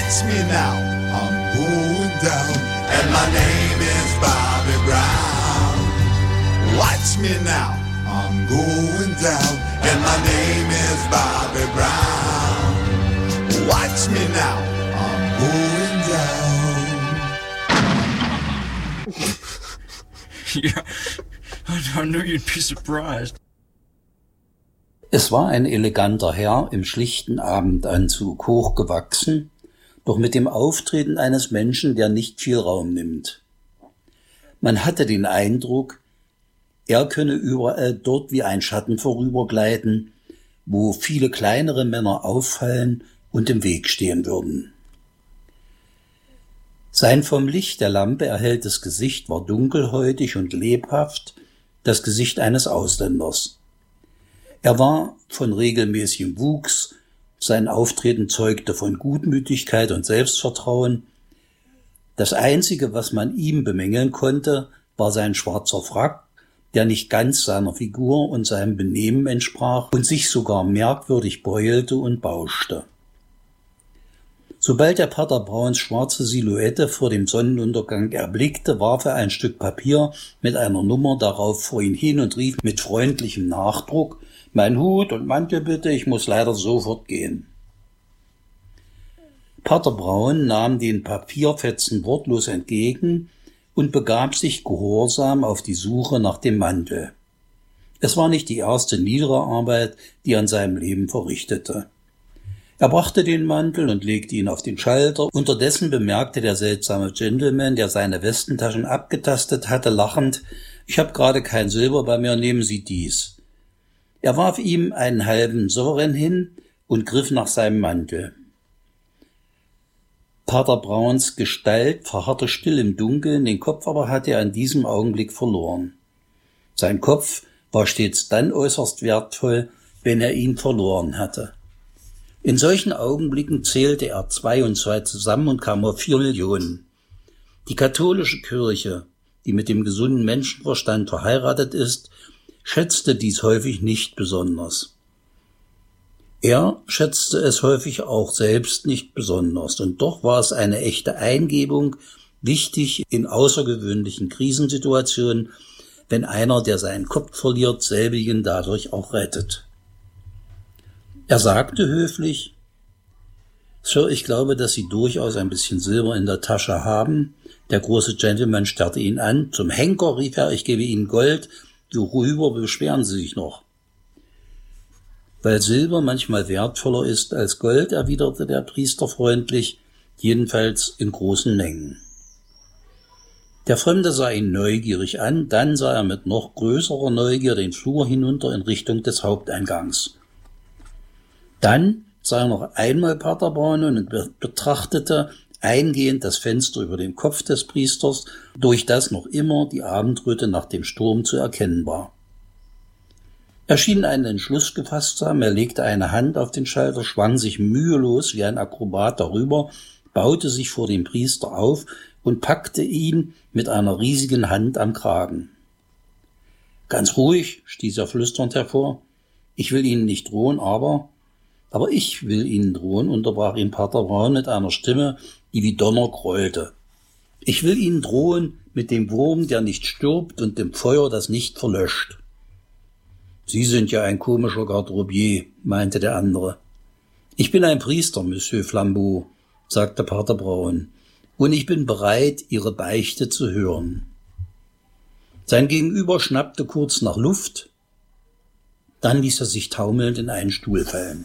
Watch me now, I'm going down, and my name is Bobby Brown. Watch me now, I'm going down, and my name is Bobby Brown. Watch me now, I'm going down. Yeah, I knew you'd be surprised. Es war ein eleganter Herr im schlichten Abendanzug, hochgewachsen, doch mit dem Auftreten eines Menschen, der nicht viel Raum nimmt. Man hatte den Eindruck, er könne überall dort wie ein Schatten vorübergleiten, wo viele kleinere Männer auffallen und im Weg stehen würden. Sein vom Licht der Lampe erhelltes Gesicht war dunkelhäutig und lebhaft, das Gesicht eines Ausländers. Er war von regelmäßigem Wuchs, sein Auftreten zeugte von Gutmütigkeit und Selbstvertrauen. Das Einzige, was man ihm bemängeln konnte, war sein schwarzer Frack, der nicht ganz seiner Figur und seinem Benehmen entsprach und sich sogar merkwürdig beulte und bauschte. Sobald der Pater Browns schwarze Silhouette vor dem Sonnenuntergang erblickte, warf er ein Stück Papier mit einer Nummer darauf vor ihn hin und rief mit freundlichem Nachdruck: »Mein Hut und Mantel bitte, ich muss leider sofort gehen.« Pater Brown nahm den Papierfetzen wortlos entgegen und begab sich gehorsam auf die Suche nach dem Mantel. Es war nicht die erste niedere Arbeit, die er in seinem Leben verrichtete. Er brachte den Mantel und legte ihn auf den Schalter. Unterdessen bemerkte der seltsame Gentleman, der seine Westentaschen abgetastet hatte, lachend: »Ich habe gerade kein Silber bei mir, nehmen Sie dies.« Er warf ihm einen halben Sovereign hin und griff nach seinem Mantel. Pater Browns Gestalt verharrte still im Dunkeln, den Kopf aber hatte er in diesem Augenblick verloren. Sein Kopf war stets dann äußerst wertvoll, wenn er ihn verloren hatte. In solchen Augenblicken zählte er 2 und 2 zusammen und kam auf 4 Millionen. Die katholische Kirche, die mit dem gesunden Menschenverstand verheiratet ist, schätzte dies häufig nicht besonders. Er schätzte es häufig auch selbst nicht besonders, und doch war es eine echte Eingebung, wichtig in außergewöhnlichen Krisensituationen, wenn einer, der seinen Kopf verliert, selbigen dadurch auch rettet. Er sagte höflich: »Sir, ich glaube, dass Sie durchaus ein bisschen Silber in der Tasche haben.« Der große Gentleman starrte ihn an. »Zum Henker«, rief er, »ich gebe Ihnen Gold. Worüber beschweren Sie sich noch?« »Weil Silber manchmal wertvoller ist als Gold«, erwiderte der Priester freundlich, »jedenfalls in großen Mengen.« Der Fremde sah ihn neugierig an, dann sah er mit noch größerer Neugier den Flur hinunter in Richtung des Haupteingangs. Dann sah er noch einmal Pater Brown und betrachtete eingehend das Fenster über dem Kopf des Priesters, durch das noch immer die Abendröte nach dem Sturm zu erkennen war. Er schien einen Entschluss gefasst zu haben, er legte eine Hand auf den Schalter, schwang sich mühelos wie ein Akrobat darüber, baute sich vor dem Priester auf und packte ihn mit einer riesigen Hand am Kragen. »Ganz ruhig«, stieß er flüsternd hervor, »ich will Ihnen nicht drohen, aber ich will Ihnen drohen«, unterbrach ihn Pater Brown mit einer Stimme, die wie Donner grollte. »Ich will Ihnen drohen mit dem Wurm, der nicht stirbt, und dem Feuer, das nicht verlöscht.« »Sie sind ja ein komischer Garderobier«, meinte der andere. »Ich bin ein Priester, Monsieur Flambeau«, sagte Pater Brown, »und ich bin bereit, Ihre Beichte zu hören.« Sein Gegenüber schnappte kurz nach Luft, dann ließ er sich taumelnd in einen Stuhl fallen.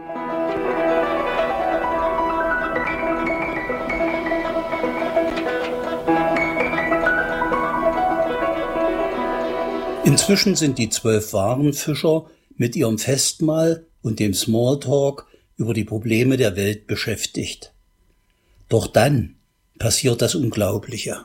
Inzwischen sind die 12 Warenfischer mit ihrem Festmahl und dem Smalltalk über die Probleme der Welt beschäftigt. Doch dann passiert das Unglaubliche.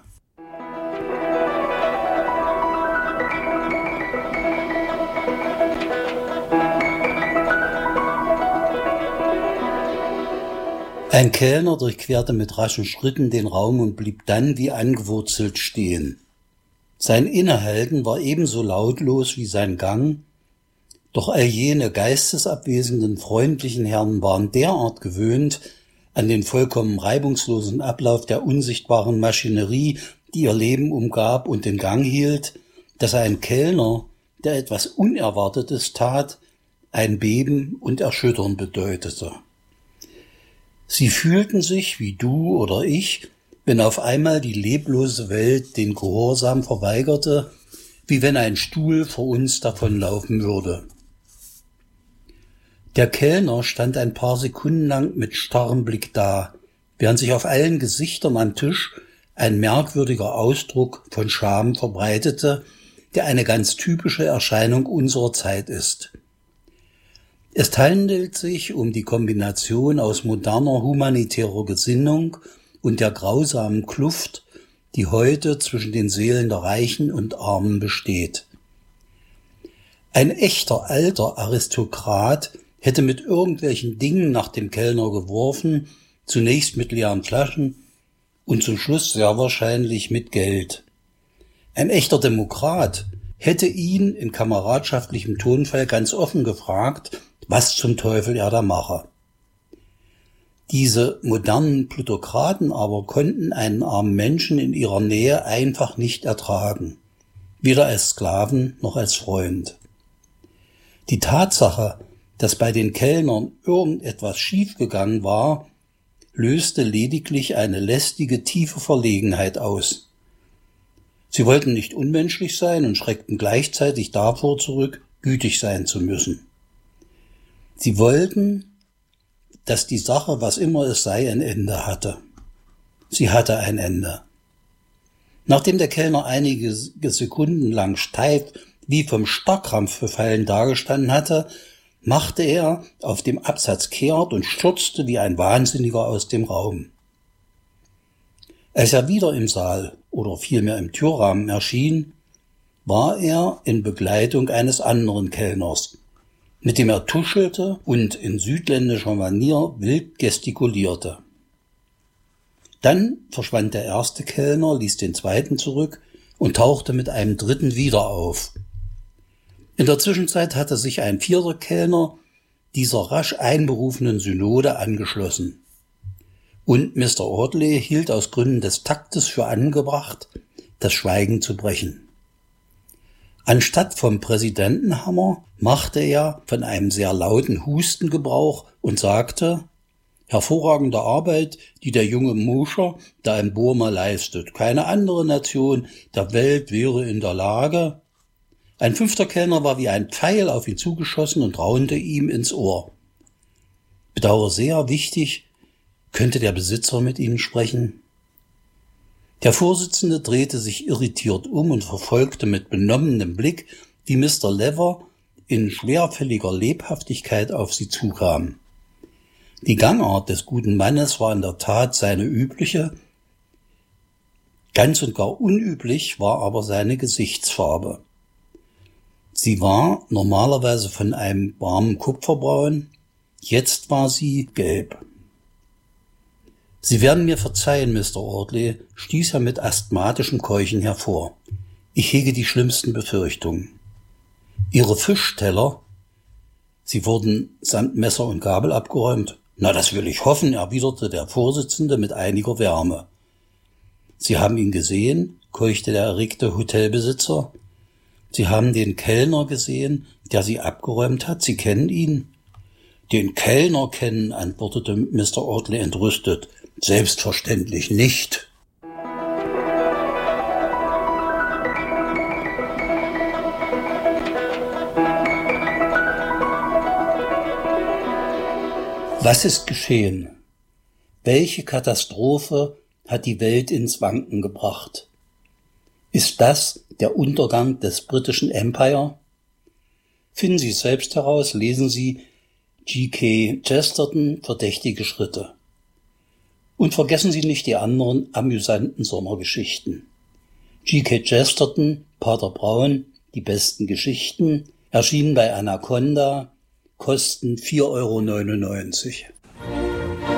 Ein Kellner durchquerte mit raschen Schritten den Raum und blieb dann wie angewurzelt stehen. Sein Innehalten war ebenso lautlos wie sein Gang, doch all jene geistesabwesenden, freundlichen Herren waren derart gewöhnt an den vollkommen reibungslosen Ablauf der unsichtbaren Maschinerie, die ihr Leben umgab und in Gang hielt, dass ein Kellner, der etwas Unerwartetes tat, ein Beben und Erschüttern bedeutete. Sie fühlten sich, wie du oder ich, wenn auf einmal die leblose Welt den Gehorsam verweigerte, wie wenn ein Stuhl vor uns davonlaufen würde. Der Kellner stand ein paar Sekunden lang mit starrem Blick da, während sich auf allen Gesichtern am Tisch ein merkwürdiger Ausdruck von Scham verbreitete, der eine ganz typische Erscheinung unserer Zeit ist. Es handelt sich um die Kombination aus moderner humanitärer Gesinnung und der grausamen Kluft, die heute zwischen den Seelen der Reichen und Armen besteht. Ein echter alter Aristokrat hätte mit irgendwelchen Dingen nach dem Kellner geworfen, zunächst mit leeren Flaschen und zum Schluss sehr wahrscheinlich mit Geld. Ein echter Demokrat hätte ihn in kameradschaftlichem Tonfall ganz offen gefragt, was zum Teufel er da mache. Diese modernen Plutokraten aber konnten einen armen Menschen in ihrer Nähe einfach nicht ertragen, weder als Sklaven noch als Freund. Die Tatsache, dass bei den Kellnern irgendetwas schiefgegangen war, löste lediglich eine lästige, tiefe Verlegenheit aus. Sie wollten nicht unmenschlich sein und schreckten gleichzeitig davor zurück, gütig sein zu müssen. Sie wollten, dass die Sache, was immer es sei, ein Ende hatte. Sie hatte ein Ende. Nachdem der Kellner einige Sekunden lang steif wie vom Starrkrampf befallen dagestanden hatte, machte er auf dem Absatz kehrt und stürzte wie ein Wahnsinniger aus dem Raum. Als er wieder im Saal oder vielmehr im Türrahmen erschien, war er in Begleitung eines anderen Kellners, mit dem er tuschelte und in südländischer Manier wild gestikulierte. Dann verschwand der erste Kellner, ließ den zweiten zurück und tauchte mit einem dritten wieder auf. In der Zwischenzeit hatte sich ein vierter Kellner dieser rasch einberufenen Synode angeschlossen. Und Mr. Audley hielt aus Gründen des Taktes für angebracht, das Schweigen zu brechen. Anstatt vom Präsidentenhammer machte er von einem sehr lauten Husten Gebrauch und sagte: Hervorragende Arbeit, die der junge Mosher da in Burma leistet. Keine andere Nation der Welt wäre in der Lage. Ein fünfter Kellner war wie ein Pfeil auf ihn zugeschossen und raunte ihm ins Ohr. Bedauere sehr, wichtig, könnte der Besitzer mit Ihnen sprechen? Der Vorsitzende drehte sich irritiert um und verfolgte mit benommenem Blick, wie Mr. Lever in schwerfälliger Lebhaftigkeit auf sie zukam. Die Gangart des guten Mannes war in der Tat seine übliche, ganz und gar unüblich war aber seine Gesichtsfarbe. Sie war normalerweise von einem warmen Kupferbraun, jetzt war sie gelb. Sie werden mir verzeihen, Mr. Audley, stieß er mit asthmatischem Keuchen hervor. Ich hege die schlimmsten Befürchtungen. Ihre Fischteller, sie wurden samt Messer und Gabel abgeräumt. Na, das will ich hoffen, erwiderte der Vorsitzende mit einiger Wärme. Sie haben ihn gesehen, keuchte der erregte Hotelbesitzer. Sie haben den Kellner gesehen, der sie abgeräumt hat. Sie kennen ihn? Den Kellner kennen, antwortete Mr. Audley entrüstet. Selbstverständlich nicht. Was ist geschehen? Welche Katastrophe hat die Welt ins Wanken gebracht? Ist das der Untergang des britischen Empire? Finden Sie es selbst heraus, lesen Sie G.K. Chesterton, Verdächtige Schritte. Und vergessen Sie nicht die anderen amüsanten Sommergeschichten. G.K. Chesterton, Pater Brown, die besten Geschichten, erschienen bei Anaconda, kosten 4,99 €.